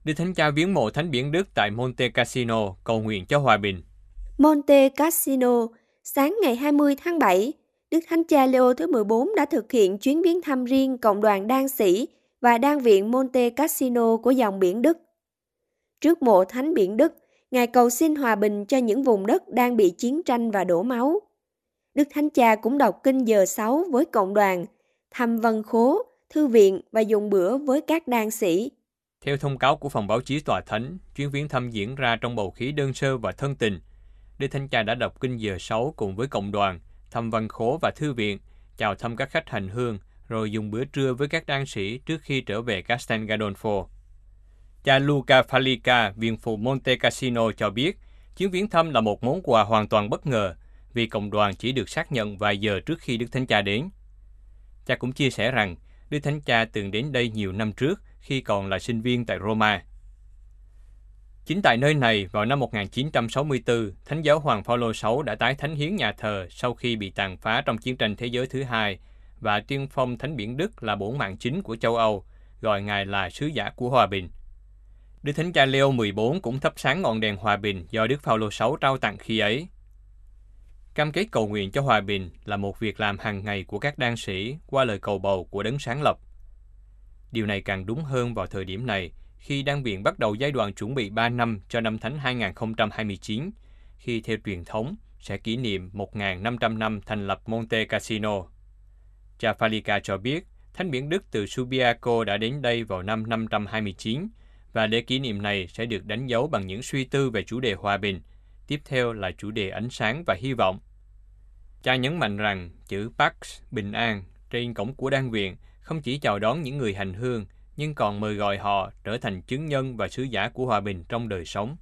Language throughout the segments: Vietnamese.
Đức Thánh Cha viếng mộ Thánh Biển Đức tại Monte Cassino, cầu nguyện cho hòa bình. Monte Cassino, sáng ngày 20 tháng 7, Đức Thánh Cha Leo thứ 14 đã thực hiện chuyến viếng thăm riêng cộng đoàn đan sĩ và đan viện Monte Cassino của dòng biển Đức. Trước mộ Thánh Biển Đức, Ngài cầu xin hòa bình cho những vùng đất đang bị chiến tranh và đổ máu. Đức Thánh Cha cũng đọc kinh giờ 6 với cộng đoàn, thăm văn khố, thư viện và dùng bữa với các đan sĩ. Theo thông cáo của phòng báo chí Tòa Thánh, chuyến viếng thăm diễn ra trong bầu khí đơn sơ và thân tình. Đức Thánh Cha đã đọc kinh giờ 6 cùng với cộng đoàn, thăm văn khố và thư viện, chào thăm các khách hành hương, rồi dùng bữa trưa với các đan sĩ trước khi trở về Castel Gandolfo. Cha Luca Falica, viện phụ Monte Cassino cho biết, chuyến viếng thăm là một món quà hoàn toàn bất ngờ, vì cộng đoàn chỉ được xác nhận vài giờ trước khi Đức Thánh Cha đến. Cha cũng chia sẻ rằng, Đức Thánh Cha từng đến đây nhiều năm trước khi còn là sinh viên tại Roma. Chính tại nơi này, vào năm 1964, Thánh giáo Hoàng Phaolô VI đã tái thánh hiến nhà thờ sau khi bị tàn phá trong chiến tranh thế giới thứ hai và tuyên phong Thánh Biển Đức là bổn mạng chính của châu Âu, gọi Ngài là sứ giả của hòa bình. Đức Thánh Cha Leo 14 cũng thắp sáng ngọn đèn hòa bình do Đức Phaolô VI trao tặng khi ấy. Cam kết cầu nguyện cho hòa bình là một việc làm hàng ngày của các đan sĩ qua lời cầu bầu của Đấng sáng lập. Điều này càng đúng hơn vào thời điểm này, khi đan viện bắt đầu giai đoạn chuẩn bị 3 năm cho năm Thánh 2029, khi theo truyền thống sẽ kỷ niệm 1.500 năm thành lập Monte Cassino. Cha Falica cho biết, Thánh Biển Đức từ Subiaco đã đến đây vào năm 529, và lễ kỷ niệm này sẽ được đánh dấu bằng những suy tư về chủ đề hòa bình, tiếp theo là chủ đề ánh sáng và hy vọng. Cha nhấn mạnh rằng chữ Pax, bình an, trên cổng của đan viện không chỉ chào đón những người hành hương, nhưng còn mời gọi họ trở thành chứng nhân và sứ giả của hòa bình trong đời sống.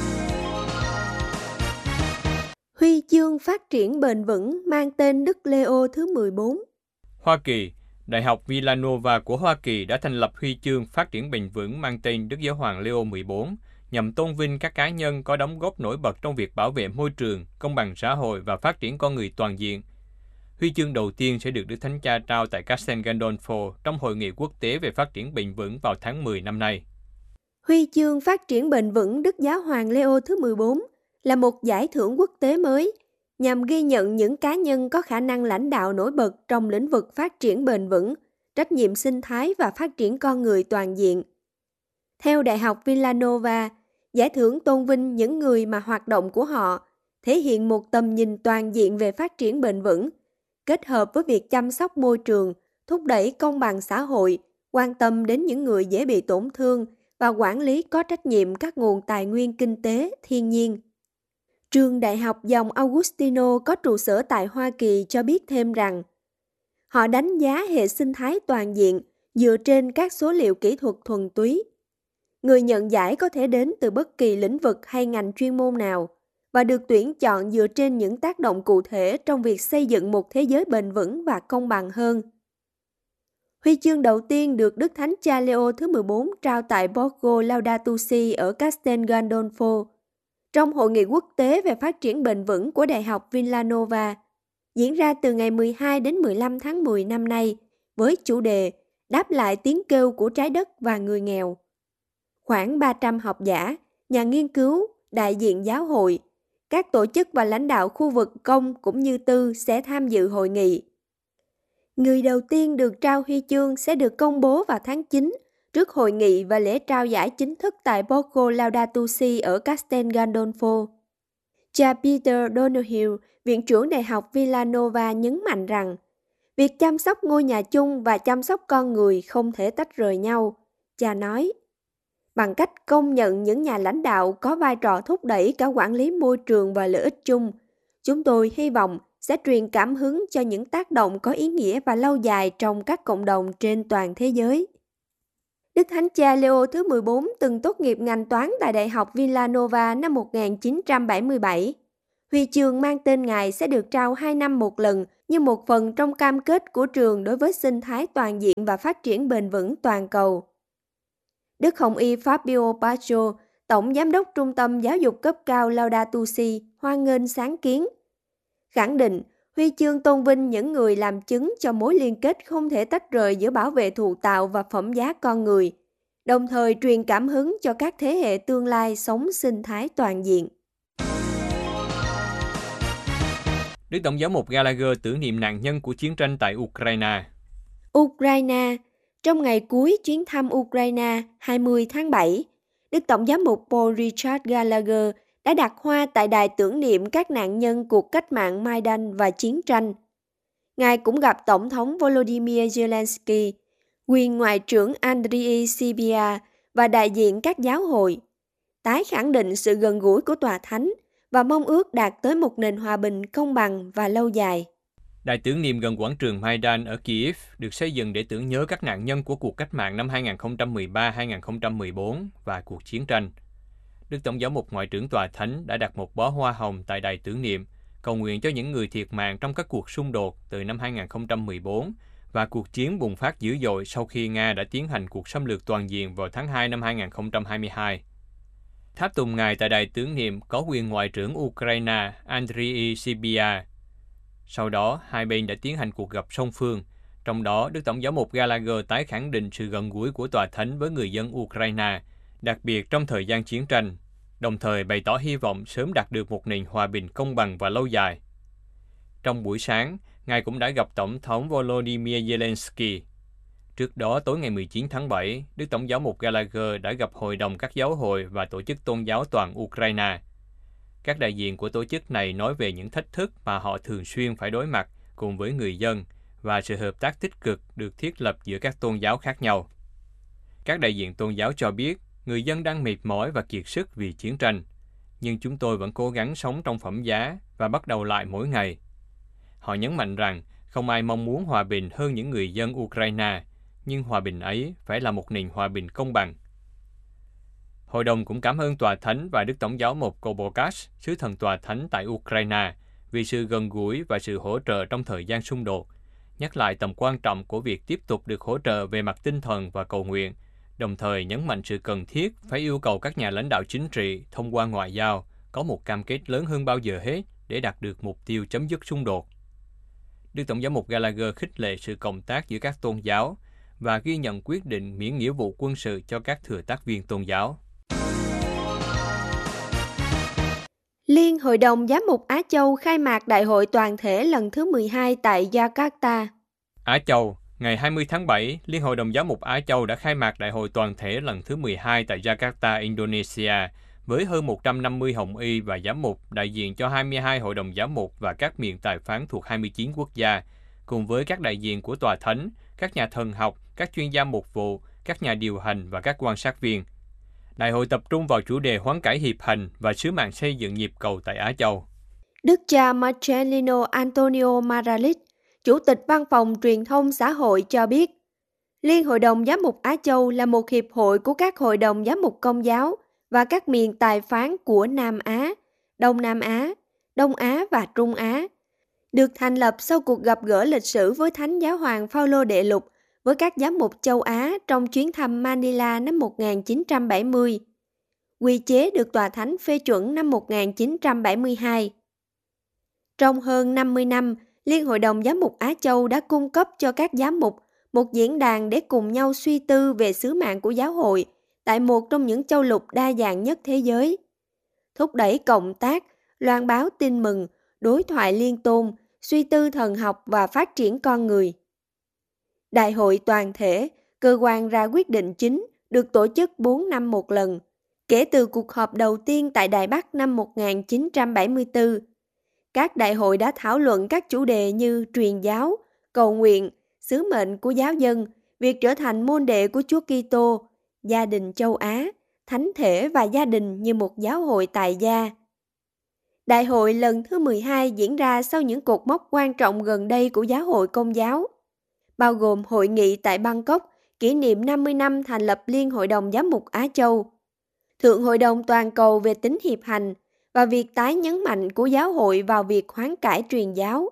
Huy chương phát triển bền vững mang tên Đức Leo thứ 14. Hoa Kỳ, Đại học Villanova của Hoa Kỳ đã thành lập huy chương phát triển bền vững mang tên Đức Giáo hoàng Leo 14, nhằm tôn vinh các cá nhân có đóng góp nổi bật trong việc bảo vệ môi trường, công bằng xã hội và phát triển con người toàn diện. Huy chương đầu tiên sẽ được Đức Thánh Cha trao tại Castel Gandolfo trong Hội nghị quốc tế về phát triển bền vững vào tháng 10 năm nay. Huy chương phát triển bền vững Đức Giáo hoàng Leo thứ 14 là một giải thưởng quốc tế mới nhằm ghi nhận những cá nhân có khả năng lãnh đạo nổi bật trong lĩnh vực phát triển bền vững, trách nhiệm sinh thái và phát triển con người toàn diện. Theo Đại học Villanova, giải thưởng tôn vinh những người mà hoạt động của họ thể hiện một tầm nhìn toàn diện về phát triển bền vững, kết hợp với việc chăm sóc môi trường, thúc đẩy công bằng xã hội, quan tâm đến những người dễ bị tổn thương và quản lý có trách nhiệm các nguồn tài nguyên kinh tế, thiên nhiên. Trường Đại học dòng Augustino có trụ sở tại Hoa Kỳ cho biết thêm rằng, họ đánh giá hệ sinh thái toàn diện dựa trên các số liệu kỹ thuật thuần túy. Người nhận giải có thể đến từ bất kỳ lĩnh vực hay ngành chuyên môn nào và được tuyển chọn dựa trên những tác động cụ thể trong việc xây dựng một thế giới bền vững và công bằng hơn. Huy chương đầu tiên được Đức Thánh Cha Leo thứ 14 trao tại Borgo Laudato Si ở Castel Gandolfo trong Hội nghị quốc tế về phát triển bền vững của Đại học Villanova, diễn ra từ ngày 12 đến 15 tháng 10 năm nay với chủ đề Đáp lại tiếng kêu của trái đất và người nghèo. Khoảng 300 học giả, nhà nghiên cứu, đại diện giáo hội, các tổ chức và lãnh đạo khu vực công cũng như tư sẽ tham dự hội nghị. Người đầu tiên được trao huy chương sẽ được công bố vào tháng 9 trước hội nghị và lễ trao giải chính thức tại Borgo Laudato Si ở Castel Gandolfo. Cha Peter Donoghue, viện trưởng Đại học Villanova nhấn mạnh rằng việc chăm sóc ngôi nhà chung và chăm sóc con người không thể tách rời nhau. Cha nói, bằng cách công nhận những nhà lãnh đạo có vai trò thúc đẩy cả quản lý môi trường và lợi ích chung, chúng tôi hy vọng sẽ truyền cảm hứng cho những tác động có ý nghĩa và lâu dài trong các cộng đồng trên toàn thế giới. Đức Thánh Cha Leo thứ 14 từng tốt nghiệp ngành toán tại Đại học Villanova năm 1977. Huy chương mang tên Ngài sẽ được trao 2 năm một lần như một phần trong cam kết của trường đối với sinh thái toàn diện và phát triển bền vững toàn cầu. Đức Hồng Y Fabio Pacho, Tổng Giám đốc Trung tâm Giáo dục cấp cao Laudato Si, hoan nghênh sáng kiến. Khẳng định, huy chương tôn vinh những người làm chứng cho mối liên kết không thể tách rời giữa bảo vệ thụ tạo và phẩm giá con người, đồng thời truyền cảm hứng cho các thế hệ tương lai sống sinh thái toàn diện. Đức Tổng giám mục Gallagher tưởng niệm nạn nhân của chiến tranh tại Ukraine. Ukraine. Trong ngày cuối chuyến thăm Ukraine 20 tháng 7, Đức Tổng giám mục Paul Richard Gallagher đã đặt hoa tại đài tưởng niệm các nạn nhân cuộc cách mạng Maidan và chiến tranh. Ngài cũng gặp Tổng thống Volodymyr Zelensky, quyền Ngoại trưởng Andriy Sybiha và đại diện các giáo hội, tái khẳng định sự gần gũi của Tòa Thánh và mong ước đạt tới một nền hòa bình công bằng và lâu dài. Đài tưởng niệm gần quảng trường Maidan ở Kyiv được xây dựng để tưởng nhớ các nạn nhân của cuộc cách mạng năm 2013-2014 và cuộc chiến tranh. Đức Tổng giám mục Ngoại trưởng Tòa Thánh đã đặt một bó hoa hồng tại đài tưởng niệm, cầu nguyện cho những người thiệt mạng trong các cuộc xung đột từ năm 2014 và cuộc chiến bùng phát dữ dội sau khi Nga đã tiến hành cuộc xâm lược toàn diện vào tháng 2 năm 2022. Tháp tùng Ngài tại đài tưởng niệm có quyền Ngoại trưởng Ukraine Andriy Sybiha. Sau đó, hai bên đã tiến hành cuộc gặp song phương, trong đó Đức Tổng giám mục Gallagher tái khẳng định sự gần gũi của Tòa Thánh với người dân Ukraine, đặc biệt trong thời gian chiến tranh, đồng thời bày tỏ hy vọng sớm đạt được một nền hòa bình công bằng và lâu dài. Trong buổi sáng, Ngài cũng đã gặp Tổng thống Volodymyr Zelensky. Trước đó, tối ngày 19 tháng 7, Đức Tổng giám mục Gallagher đã gặp Hội đồng các giáo hội và tổ chức tôn giáo toàn Ukraine. Các đại diện của tổ chức này nói về những thách thức mà họ thường xuyên phải đối mặt cùng với người dân và sự hợp tác tích cực được thiết lập giữa các tôn giáo khác nhau. Các đại diện tôn giáo cho biết người dân đang mệt mỏi và kiệt sức vì chiến tranh, nhưng chúng tôi vẫn cố gắng sống trong phẩm giá và bắt đầu lại mỗi ngày. Họ nhấn mạnh rằng không ai mong muốn hòa bình hơn những người dân Ukraine, nhưng hòa bình ấy phải là một nền hòa bình công bằng. Hội đồng cũng cảm ơn Tòa Thánh và Đức Tổng giáo mục Kobokas, sứ thần Tòa Thánh tại Ukraine, vì sự gần gũi và sự hỗ trợ trong thời gian xung đột, nhắc lại tầm quan trọng của việc tiếp tục được hỗ trợ về mặt tinh thần và cầu nguyện, đồng thời nhấn mạnh sự cần thiết phải yêu cầu các nhà lãnh đạo chính trị thông qua ngoại giao có một cam kết lớn hơn bao giờ hết để đạt được mục tiêu chấm dứt xung đột. Đức Tổng giám mục Gallagher khích lệ sự cộng tác giữa các tôn giáo và ghi nhận quyết định miễn nghĩa vụ quân sự cho các thừa tác viên tôn giáo. Liên Hội đồng Giám mục Á Châu khai mạc Đại hội toàn thể lần thứ 12 tại Jakarta. Á Châu, ngày 20 tháng 7, Liên Hội đồng Giám mục Á Châu đã khai mạc Đại hội toàn thể lần thứ 12 tại Jakarta, Indonesia, với hơn 150 hồng y và giám mục đại diện cho 22 hội đồng giám mục và các miền tài phán thuộc 29 quốc gia, cùng với các đại diện của Tòa Thánh, các nhà thần học, các chuyên gia mục vụ, các nhà điều hành và các quan sát viên. Đại hội tập trung vào chủ đề hoán cải hiệp hành và sứ mạng xây dựng nhịp cầu tại Á Châu. Đức cha Marcelino Antonio Maralit, Chủ tịch Văn phòng Truyền thông Xã hội cho biết, Liên Hội đồng Giám mục Á Châu là một hiệp hội của các hội đồng giám mục công giáo và các miền tài phán của Nam Á, Đông Nam Á, Đông Á và Trung Á, được thành lập sau cuộc gặp gỡ lịch sử với Thánh Giáo hoàng Phaolô Đệ Lục với các giám mục châu Á trong chuyến thăm Manila năm 1970. Quy chế được Tòa Thánh phê chuẩn năm 1972. Trong hơn 50 năm, Liên Hội đồng Giám mục Á Châu đã cung cấp cho các giám mục một diễn đàn để cùng nhau suy tư về sứ mạng của giáo hội tại một trong những châu lục đa dạng nhất thế giới, thúc đẩy cộng tác, loan báo tin mừng, đối thoại liên tôn, suy tư thần học và phát triển con người. Đại hội toàn thể, cơ quan ra quyết định chính, được tổ chức 4 năm một lần, kể từ cuộc họp đầu tiên tại Đài Bắc năm 1974. Các đại hội đã thảo luận các chủ đề như truyền giáo, cầu nguyện, sứ mệnh của giáo dân, việc trở thành môn đệ của Chúa Kitô, gia đình châu Á, thánh thể và gia đình như một giáo hội tại gia. Đại hội lần thứ 12 diễn ra sau những cột mốc quan trọng gần đây của giáo hội Công giáo, bao gồm hội nghị tại Bangkok kỷ niệm 50 năm thành lập Liên Hội đồng Giám mục Á Châu, Thượng Hội đồng Toàn cầu về tính hiệp hành và việc tái nhấn mạnh của giáo hội vào việc hoán cải truyền giáo.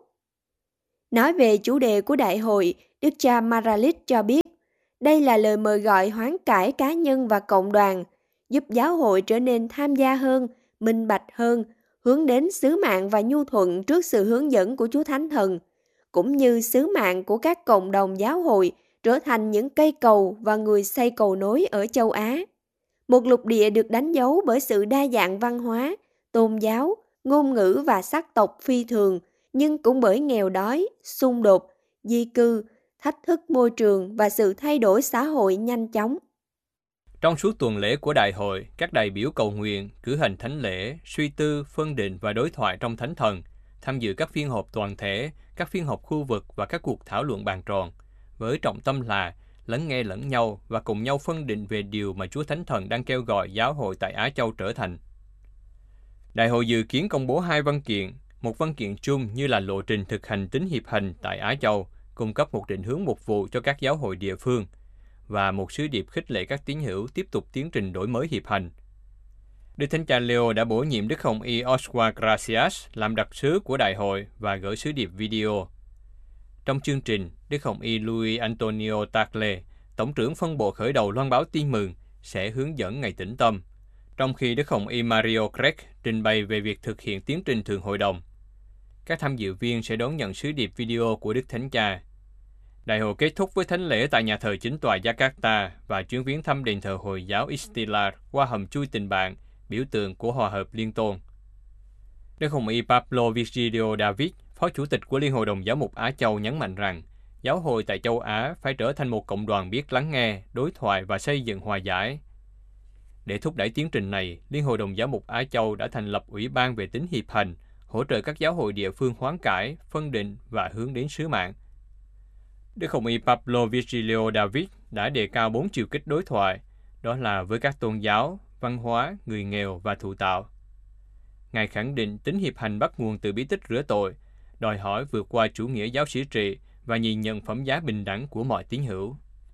Nói về chủ đề của đại hội, Đức cha Maralit cho biết, đây là lời mời gọi hoán cải cá nhân và cộng đoàn, giúp giáo hội trở nên tham gia hơn, minh bạch hơn, hướng đến sứ mạng và nhu thuận trước sự hướng dẫn của Chúa Thánh Thần, cũng như sứ mạng của các cộng đồng giáo hội trở thành những cây cầu và người xây cầu nối ở châu Á. Một lục địa được đánh dấu bởi sự đa dạng văn hóa, tôn giáo, ngôn ngữ và sắc tộc phi thường, nhưng cũng bởi nghèo đói, xung đột, di cư, thách thức môi trường và sự thay đổi xã hội nhanh chóng. Trong suốt tuần lễ của đại hội, các đại biểu cầu nguyện, cử hành thánh lễ, suy tư, phân định và đối thoại trong thánh thần, tham dự các phiên họp toàn thể, các phiên họp khu vực và các cuộc thảo luận bàn tròn, với trọng tâm là lắng nghe lẫn nhau và cùng nhau phân định về điều mà Chúa Thánh Thần đang kêu gọi giáo hội tại Á Châu trở thành. Đại hội dự kiến công bố 2 văn kiện, một văn kiện chung như là lộ trình thực hành tính hiệp hành tại Á Châu, cung cấp một định hướng mục vụ cho các giáo hội địa phương, và một sứ điệp khích lệ các tín hữu tiếp tục tiến trình đổi mới hiệp hành. Đức Thánh Cha Leo đã bổ nhiệm Đức Hồng Y Oswald Gracias làm đặc sứ của đại hội và gửi sứ điệp video. Trong chương trình, Đức Hồng Y Luis Antonio Tagle, Tổng trưởng phân bộ khởi đầu loan báo tin mừng, sẽ hướng dẫn ngày tĩnh tâm, trong khi Đức Hồng Y Mario Craig trình bày về việc thực hiện tiến trình Thượng Hội đồng. Các tham dự viên sẽ đón nhận sứ điệp video của Đức Thánh Cha. Đại hội kết thúc với thánh lễ tại nhà thờ chính tòa Jakarta và chuyến viếng thăm đền thờ Hồi giáo Istiqlal qua hầm chui tình bạn, biểu tượng của hòa hợp liên tôn. Đức Hồng Y Pablo Virgilio David, Phó Chủ tịch của Liên hội đồng Giáo mục Á Châu nhấn mạnh rằng, giáo hội tại châu Á phải trở thành một cộng đoàn biết lắng nghe, đối thoại và xây dựng hòa giải. Để thúc đẩy tiến trình này, Liên hội đồng Giáo mục Á Châu đã thành lập Ủy ban về tính hiệp hành, hỗ trợ các giáo hội địa phương hoán cải, phân định và hướng đến sứ mạng. Đức Hồng Y Pablo Virgilio David đã đề cao 4 chiều kích đối thoại, đó là với các tôn giáo, văn hóa, người nghèo và thụ tạo. Ngài khẳng định tính hiệp hành bắt nguồn từ bí tích rửa tội, đòi hỏi vượt qua chủ nghĩa giáo sĩ trị và nhìn nhận phẩm giá bình đẳng của mọi tín hữu.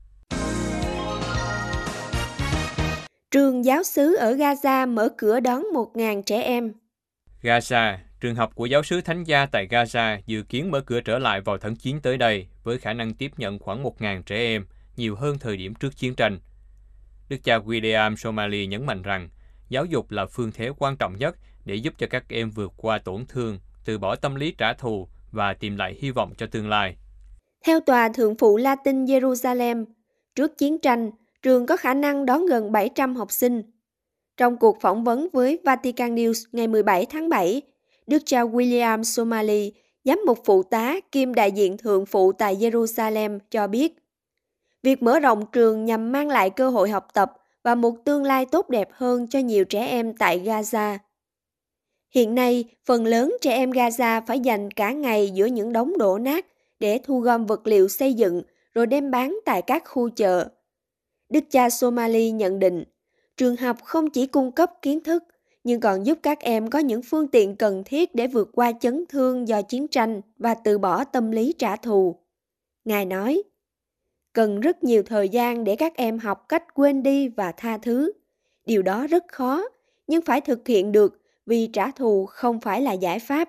Trường giáo xứ ở Gaza mở cửa đón 1.000 trẻ em. Gaza, trường học của giáo sứ Thánh Gia tại Gaza dự kiến mở cửa trở lại vào tháng 9 tới đây với khả năng tiếp nhận khoảng 1.000 trẻ em, nhiều hơn thời điểm trước chiến tranh. Đức cha William Somali nhấn mạnh rằng giáo dục là phương thế quan trọng nhất để giúp cho các em vượt qua tổn thương, từ bỏ tâm lý trả thù và tìm lại hy vọng cho tương lai. Theo Tòa Thượng phụ Latin Jerusalem, trước chiến tranh, trường có khả năng đón gần 700 học sinh. Trong cuộc phỏng vấn với Vatican News ngày 17 tháng 7, Đức cha William Somali, giám mục phụ tá kiêm đại diện thượng phụ tại Jerusalem cho biết, việc mở rộng trường nhằm mang lại cơ hội học tập và một tương lai tốt đẹp hơn cho nhiều trẻ em tại Gaza. Hiện nay, phần lớn trẻ em Gaza phải dành cả ngày giữa những đống đổ nát để thu gom vật liệu xây dựng rồi đem bán tại các khu chợ. Đức cha Somali nhận định, trường học không chỉ cung cấp kiến thức, nhưng còn giúp các em có những phương tiện cần thiết để vượt qua chấn thương do chiến tranh và từ bỏ tâm lý trả thù. Ngài nói, cần rất nhiều thời gian để các em học cách quên đi và tha thứ. Điều đó rất khó, nhưng phải thực hiện được vì trả thù không phải là giải pháp.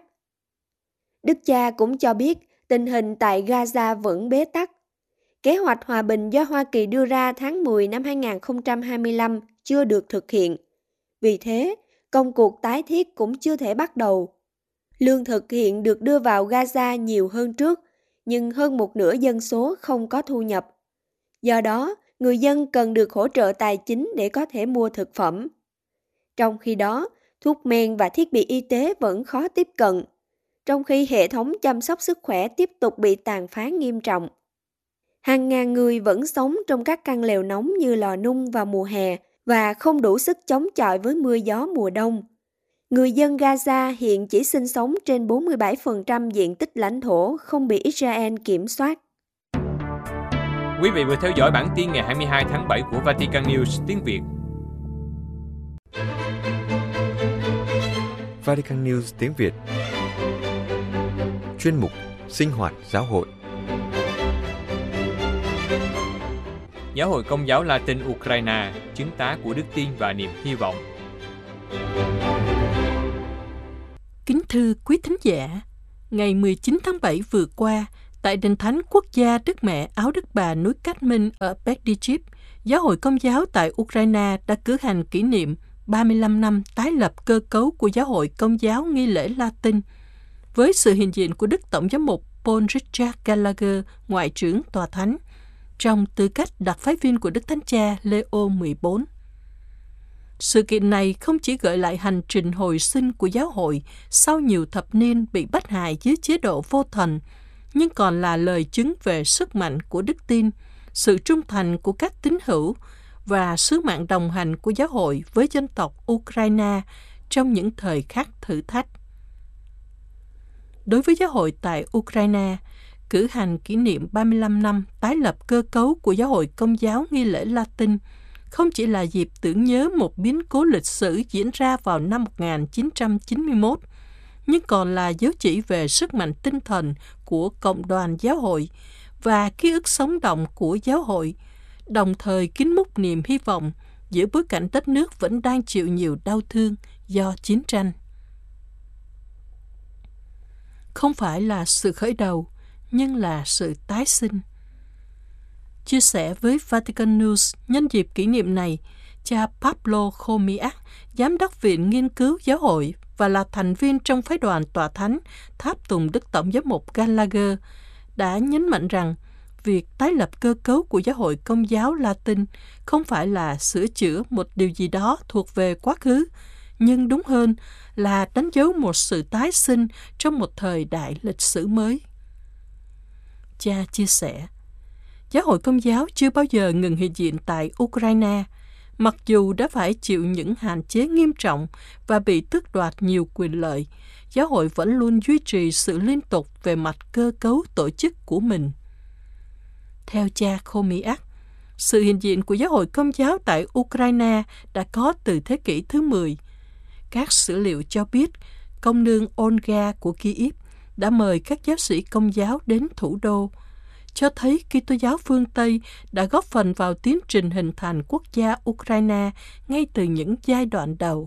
Đức cha cũng cho biết tình hình tại Gaza vẫn bế tắc. Kế hoạch hòa bình do Hoa Kỳ đưa ra tháng 10 năm 2025 chưa được thực hiện. Vì thế, công cuộc tái thiết cũng chưa thể bắt đầu. Lương thực hiện được đưa vào Gaza nhiều hơn trước, nhưng hơn một nửa dân số không có thu nhập. Do đó, người dân cần được hỗ trợ tài chính để có thể mua thực phẩm. Trong khi đó, thuốc men và thiết bị y tế vẫn khó tiếp cận, trong khi hệ thống chăm sóc sức khỏe tiếp tục bị tàn phá nghiêm trọng. Hàng ngàn người vẫn sống trong các căn lều nóng như lò nung vào mùa hè và không đủ sức chống chọi với mưa gió mùa đông. Người dân Gaza hiện chỉ sinh sống trên 47% diện tích lãnh thổ không bị Israel kiểm soát. Quý vị vừa theo dõi bản tin ngày 22 tháng 7 của Vatican News tiếng Việt. Vatican News tiếng Việt. Chuyên mục Sinh hoạt giáo hội. Giáo hội Công giáo Latin Ukraine, chứng tá của đức tin và niềm hy vọng. Kính thưa quý thính giả, ngày 19 tháng 7 vừa qua, tại Đền Thánh Quốc gia Đức Mẹ Áo Đức Bà núi Cát Minh ở Berdichev, Giáo hội Công giáo tại Ukraine đã cử hành kỷ niệm 35 năm tái lập cơ cấu của Giáo hội Công giáo nghi lễ Latin, với sự hiện diện của Đức Tổng giám mục Paul Richard Gallagher, Ngoại trưởng Tòa Thánh, trong tư cách đặc phái viên của Đức Thánh Cha Leo 14. Sự kiện này không chỉ gợi lại hành trình hồi sinh của giáo hội sau nhiều thập niên bị bắt hại dưới chế độ vô thần, nhưng còn là lời chứng về sức mạnh của đức tin, sự trung thành của các tín hữu và sứ mạng đồng hành của giáo hội với dân tộc Ukraine trong những thời khắc thử thách. Đối với giáo hội tại Ukraine, cử hành kỷ niệm 35 năm tái lập cơ cấu của giáo hội Công giáo nghi lễ Latin không chỉ là dịp tưởng nhớ một biến cố lịch sử diễn ra vào năm 1991, nhưng còn là dấu chỉ về sức mạnh tinh thần của cộng đoàn giáo hội và ký ức sống động của giáo hội, đồng thời kín múc niềm hy vọng giữa bối cảnh đất nước vẫn đang chịu nhiều đau thương do chiến tranh. Không phải là sự khởi đầu, nhưng là sự tái sinh. Chia sẻ với Vatican News nhân dịp kỷ niệm này, cha Pablo Chomiak, giám đốc Viện Nghiên cứu Giáo hội và là thành viên trong phái đoàn tòa thánh tháp tùng Đức Tổng giám mục Gallagher, đã nhấn mạnh rằng việc tái lập cơ cấu của giáo hội Công giáo Latin không phải là sửa chữa một điều gì đó thuộc về quá khứ, nhưng đúng hơn là đánh dấu một sự tái sinh trong một thời đại lịch sử mới. Cha chia sẻ, giáo hội Công giáo chưa bao giờ ngừng hiện diện tại Ukraine, mặc dù đã phải chịu những hạn chế nghiêm trọng và bị tước đoạt nhiều quyền lợi. Giáo hội vẫn luôn duy trì sự liên tục về mặt cơ cấu tổ chức của mình. Theo cha Chomiak, sự hiện diện của giáo hội Công giáo tại Ukraine đã có từ thế kỷ thứ 10. Các sử liệu cho biết, công nương Olga của Kyiv đã mời các giáo sĩ Công giáo đến thủ đô, cho thấy Kitô giáo phương Tây đã góp phần vào tiến trình hình thành quốc gia Ukraine ngay từ những giai đoạn đầu.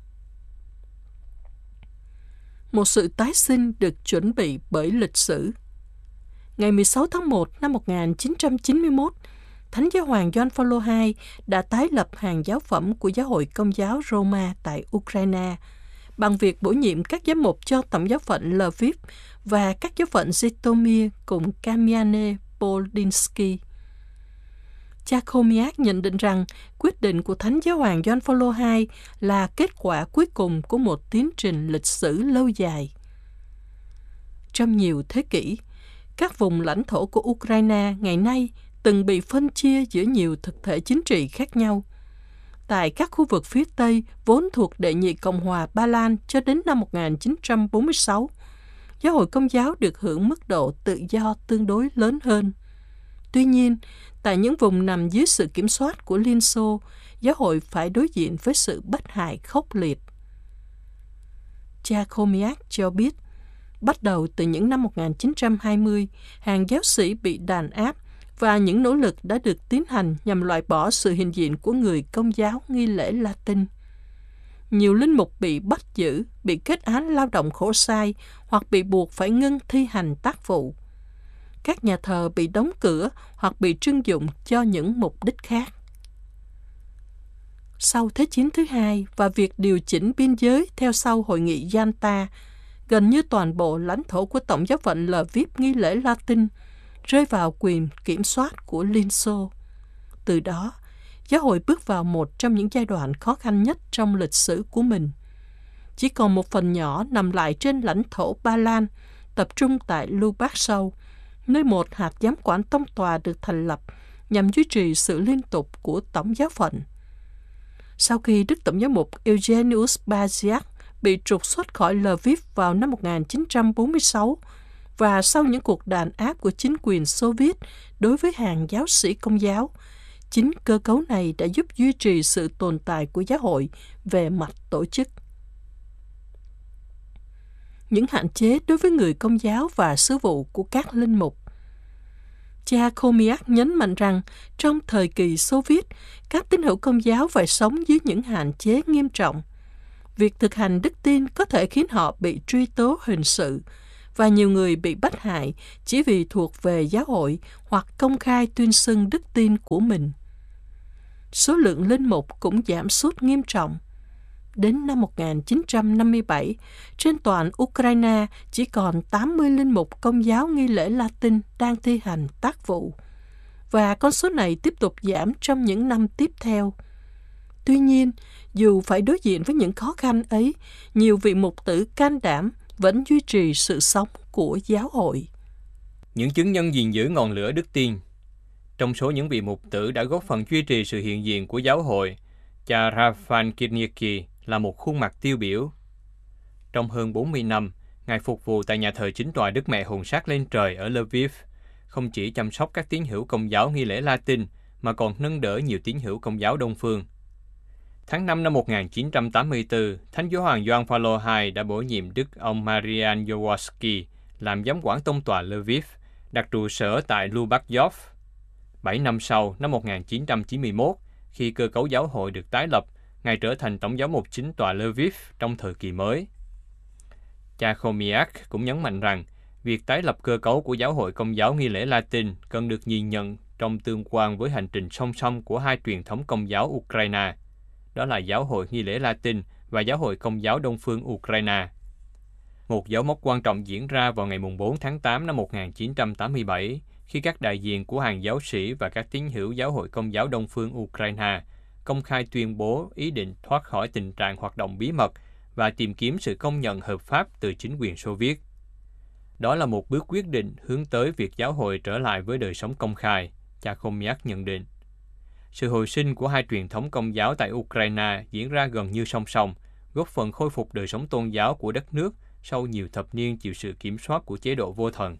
Một sự tái sinh được chuẩn bị bởi lịch sử. Ngày 16 tháng 1 năm 1991, Thánh Giáo hoàng Gioan Phaolô II đã tái lập hàng giáo phẩm của giáo hội Công giáo Roma tại Ukraine bằng việc bổ nhiệm các giám mục cho tổng giáo phận Lviv và các giáo phận Zhytomyr cùng Kamianets-Podilsky. Cha Chomiak nhận định rằng quyết định của Thánh Giáo hoàng Gioan Phaolô II là kết quả cuối cùng của một tiến trình lịch sử lâu dài. Trong nhiều thế kỷ, các vùng lãnh thổ của Ukraine ngày nay từng bị phân chia giữa nhiều thực thể chính trị khác nhau. Tại các khu vực phía Tây vốn thuộc Đệ nhị Cộng hòa Ba Lan cho đến năm 1946, giáo hội Công giáo được hưởng mức độ tự do tương đối lớn hơn. Tuy nhiên, tại những vùng nằm dưới sự kiểm soát của Liên Xô, giáo hội phải đối diện với sự bắt hại khốc liệt. Cha Chomiak cho biết, bắt đầu từ những năm 1920, hàng giáo sĩ bị đàn áp và những nỗ lực đã được tiến hành nhằm loại bỏ sự hiện diện của người Công giáo nghi lễ Latin. Nhiều linh mục bị bắt giữ, bị kết án lao động khổ sai hoặc bị buộc phải ngưng thi hành tác vụ. Các nhà thờ bị đóng cửa hoặc bị trưng dụng cho những mục đích khác. Sau Thế chiến thứ hai và việc điều chỉnh biên giới theo sau Hội nghị Yalta, gần như toàn bộ lãnh thổ của Tổng giáo phận Lviv nghi lễ Latin rơi vào quyền kiểm soát của Liên Xô. Từ đó, giáo hội bước vào một trong những giai đoạn khó khăn nhất trong lịch sử của mình. Chỉ còn một phần nhỏ nằm lại trên lãnh thổ Ba Lan, tập trung tại Lubasau, nơi một hạt giám quản tông tòa được thành lập nhằm duy trì sự liên tục của Tổng giáo phận. Sau khi Đức Tổng giám mục Eugenius Baziak bị trục xuất khỏi Lviv vào năm 1946, và sau những cuộc đàn áp của chính quyền Xô Viết đối với hàng giáo sĩ Công giáo, chính cơ cấu này đã giúp duy trì sự tồn tại của giáo hội về mặt tổ chức. Những hạn chế đối với người Công giáo và sứ vụ của các linh mục. Cha Chomiak nhấn mạnh rằng trong thời kỳ Xô Viết, các tín hữu Công giáo phải sống dưới những hạn chế nghiêm trọng. Việc thực hành đức tin có thể khiến họ bị truy tố hình sự, và nhiều người bị bắt hại chỉ vì thuộc về giáo hội hoặc công khai tuyên xưng đức tin của mình. Số lượng linh mục cũng giảm sút nghiêm trọng. Đến năm 1957, trên toàn Ukraine chỉ còn 80 linh mục Công giáo nghi lễ Latin đang thi hành tác vụ. và con số này tiếp tục giảm trong những năm tiếp theo. Tuy nhiên, dù phải đối diện với những khó khăn ấy, nhiều vị mục tử can đảm vẫn duy trì sự sống của giáo hội. Những chứng nhân gìn giữ ngọn lửa đức tin. Trong số những vị mục tử đã góp phần duy trì sự hiện diện của giáo hội, cha Rafal Kirniecki là một khuôn mặt tiêu biểu. Trong hơn 40 năm, Ngài phục vụ tại nhà thờ chính tòa Đức Mẹ Hồn Sát lên trời ở Lviv, không chỉ chăm sóc các tín hữu Công giáo nghi lễ Latin, mà còn nâng đỡ nhiều tín hữu Công giáo Đông phương. Tháng 5 năm 1984, Thánh Giáo hoàng Gioan Phaolô II đã bổ nhiệm Đức ông Marian Jaworski làm giám quản tông tòa Lviv, đặt trụ sở tại Lubakyov. 7 năm sau, năm 1991, khi cơ cấu giáo hội được tái lập, Ngài trở thành tổng giám mục chính tòa Lviv trong thời kỳ mới. Cha Khomiak cũng nhấn mạnh rằng, việc tái lập cơ cấu của giáo hội Công giáo nghi lễ Latin cần được nhìn nhận trong tương quan với hành trình song song của hai truyền thống Công giáo Ukraine, đó là giáo hội nghi lễ Latin và giáo hội Công giáo Đông phương Ukraine. Một dấu mốc quan trọng diễn ra vào ngày 4 tháng 8 năm 1987, khi các đại diện của hàng giáo sĩ và các tín hữu giáo hội Công giáo Đông phương Ukraine công khai tuyên bố ý định thoát khỏi tình trạng hoạt động bí mật và tìm kiếm sự công nhận hợp pháp từ chính quyền Xô Viết. Đó là một bước quyết định hướng tới việc giáo hội trở lại với đời sống công khai, cha Khomiak nhận định. Sự hồi sinh của hai truyền thống Công giáo tại Ukraine diễn ra gần như song song, góp phần khôi phục đời sống tôn giáo của đất nước sau nhiều thập niên chịu sự kiểm soát của chế độ vô thần.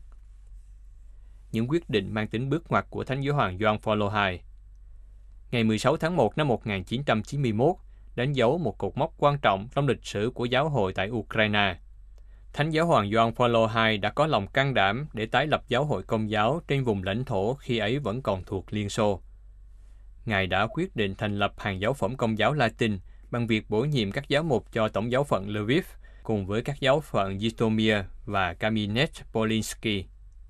Những quyết định mang tính bước ngoặt của Thánh Giáo hoàng Gioan Phaolô II. Ngày 16 tháng 1 năm 1991 đánh dấu một cột mốc quan trọng trong lịch sử của giáo hội tại Ukraine. Thánh Giáo hoàng Gioan Phaolô II đã có lòng can đảm để tái lập giáo hội Công giáo trên vùng lãnh thổ khi ấy vẫn còn thuộc Liên Xô. Ngài đã quyết định thành lập hàng giáo phận Công giáo Latin bằng việc bổ nhiệm các giáo mục cho tổng giáo phận Lviv cùng với các giáo phận Zhytomyr và Kamenets-Podilsky.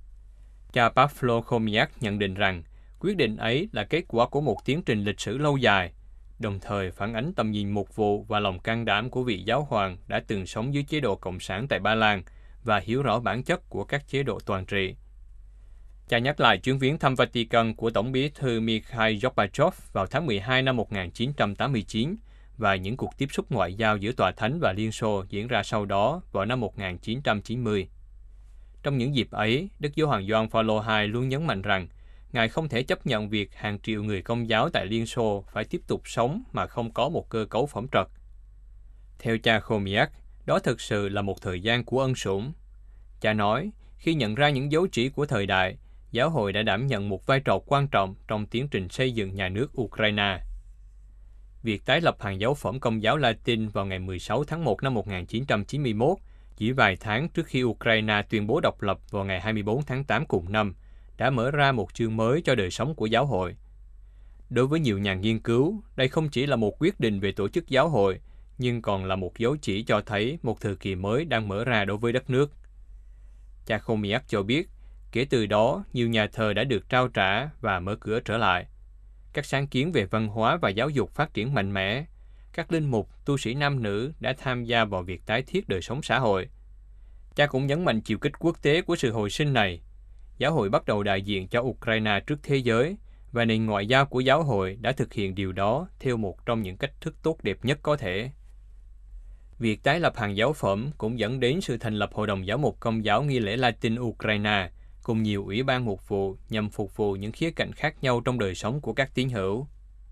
Cha Pavlo Khomiak nhận định rằng quyết định ấy là kết quả của một tiến trình lịch sử lâu dài, đồng thời phản ánh tầm nhìn mục vụ và lòng can đảm của vị giáo hoàng đã từng sống dưới chế độ Cộng sản tại Ba Lan và hiểu rõ bản chất của các chế độ toàn trị. Cha nhắc lại chuyến viếng thăm Vatican của Tổng bí thư Mikhail Gorbachev vào tháng 12 năm 1989 và những cuộc tiếp xúc ngoại giao giữa Tòa Thánh và Liên Xô diễn ra sau đó vào năm 1990. Trong những dịp ấy, Đức Giáo hoàng Gioan Phaolô II luôn nhấn mạnh rằng Ngài không thể chấp nhận việc hàng triệu người Công giáo tại Liên Xô phải tiếp tục sống mà không có một cơ cấu phẩm trật. Theo cha Khomiak, đó thực sự là một thời gian của ân sủng. Cha nói, khi nhận ra những dấu chỉ của thời đại, giáo hội đã đảm nhận một vai trò quan trọng trong tiến trình xây dựng nhà nước Ukraine. Việc tái lập hàng giáo phẩm Công giáo Latin vào ngày 16 tháng 1 năm 1991, chỉ vài tháng trước khi Ukraine tuyên bố độc lập vào ngày 24 tháng 8 cùng năm, đã mở ra một chương mới cho đời sống của giáo hội. Đối với nhiều nhà nghiên cứu, đây không chỉ là một quyết định về tổ chức giáo hội, nhưng còn là một dấu chỉ cho thấy một thời kỳ mới đang mở ra đối với đất nước. Cha Khomiak cho biết, kể từ đó, nhiều nhà thờ đã được trao trả và mở cửa trở lại. Các sáng kiến về văn hóa và giáo dục phát triển mạnh mẽ. Các linh mục, tu sĩ nam nữ đã tham gia vào việc tái thiết đời sống xã hội. Cha cũng nhấn mạnh chiều kích quốc tế của sự hồi sinh này. Giáo hội bắt đầu đại diện cho Ukraine trước thế giới, và nền ngoại giao của giáo hội đã thực hiện điều đó theo một trong những cách thức tốt đẹp nhất có thể. Việc tái lập hàng giáo phẩm cũng dẫn đến sự thành lập Hội đồng Giáo mục Công giáo nghi lễ Latin Ukraine, cùng nhiều ủy ban mục vụ nhằm phục vụ những khía cạnh khác nhau trong đời sống của các tín hữu.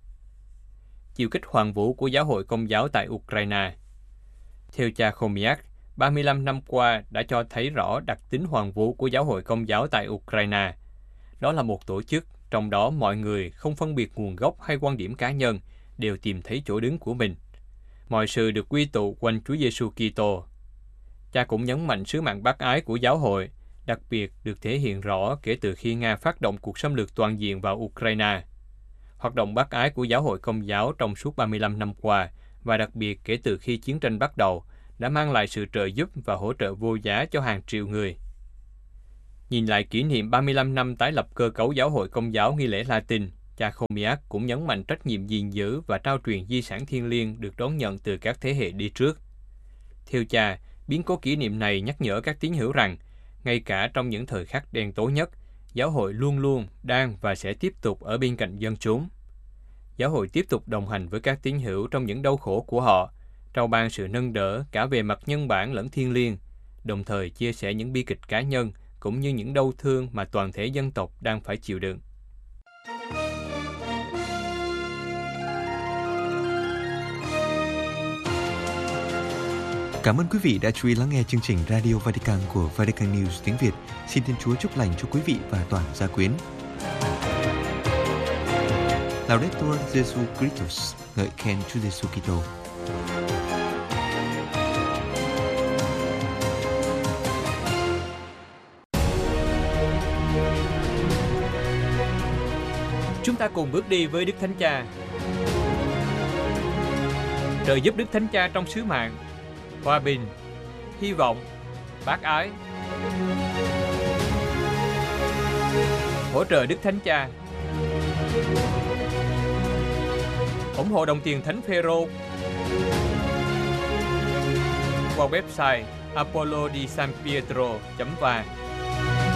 Chiều kích hoàn vũ của giáo hội Công giáo tại Ukraine. Theo cha Khomiak, 35 năm qua đã cho thấy rõ đặc tính hoàn vũ của giáo hội Công giáo tại Ukraine. Đó là một tổ chức, trong đó mọi người không phân biệt nguồn gốc hay quan điểm cá nhân, đều tìm thấy chỗ đứng của mình. Mọi sự được quy tụ quanh Chúa Giêsu Kitô. Cha cũng nhấn mạnh sứ mạng bác ái của giáo hội, đặc biệt được thể hiện rõ kể từ khi Nga phát động cuộc xâm lược toàn diện vào Ukraine. Hoạt động bác ái của giáo hội Công giáo trong suốt 35 năm qua, và đặc biệt kể từ khi chiến tranh bắt đầu, đã mang lại sự trợ giúp và hỗ trợ vô giá cho hàng triệu người. Nhìn lại kỷ niệm 35 năm tái lập cơ cấu giáo hội Công giáo nghi lễ Latin, cha Khomiak cũng nhấn mạnh trách nhiệm gìn giữ và trao truyền di sản thiêng liêng được đón nhận từ các thế hệ đi trước. Theo cha, biến cố kỷ niệm này nhắc nhở các tín hữu rằng, ngay cả trong những thời khắc đen tối nhất, Giáo hội luôn luôn đang và sẽ tiếp tục ở bên cạnh dân chúng. Giáo hội tiếp tục đồng hành với các tín hữu trong những đau khổ của họ, trao ban sự nâng đỡ cả về mặt nhân bản lẫn thiêng liêng, đồng thời chia sẻ những bi kịch cá nhân cũng như những đau thương mà toàn thể dân tộc đang phải chịu đựng. Cảm ơn quý vị đã chú ý lắng nghe chương trình Radio Vatican của Vatican News tiếng Việt. Xin Thiên Chúa chúc lành cho quý vị và toàn gia quyến. Laudetur Jesu Christus, ngợi khen Chúa Giêsu Kitô. Chúng ta cùng bước đi với Đức Thánh Cha. Trợ giúp Đức Thánh Cha trong sứ mạng, hòa bình, hy vọng, bác ái. Hỗ trợ Đức Thánh Cha. Ủng hộ đồng tiền Thánh Phêrô qua website apollodisanpietro.va.